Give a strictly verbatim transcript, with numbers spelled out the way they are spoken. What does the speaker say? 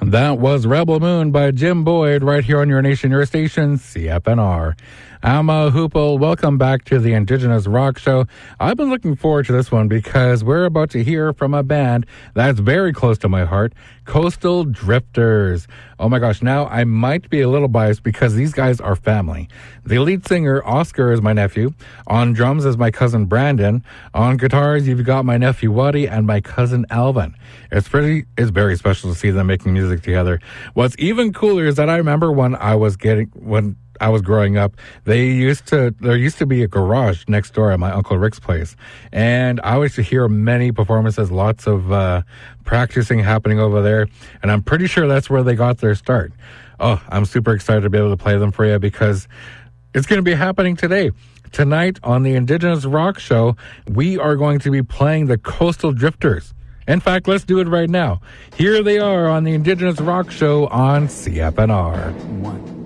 That was Rebel Moon by Jim Boyd right here on your nation, your station, C F N R. I'm uh, Hoople. Welcome back to the Indigenous Rock Show. I've been looking forward to this one because we're about to hear from a band that's very close to my heart, Coastal Drifters. Oh my gosh, now I might be a little biased because these guys are family. The lead singer, Oscar, is my nephew. On drums is my cousin Brandon. On guitars, you've got my nephew Waddy and my cousin Alvin. It's pretty, it's very special to see them making music together. What's even cooler is that I remember when I was getting, when I was growing up, they used to, there used to be a garage next door at my Uncle Rick's place. And I used to hear many performances, lots of uh, practicing happening over there. And I'm pretty sure that's where they got their start. Oh, I'm super excited to be able to play them for you because it's going to be happening today. Tonight on the Indigenous Rock Show, we are going to be playing the Coastal Drifters. In fact, let's do it right now. Here they are on the Indigenous Rock Show on C F N R. One.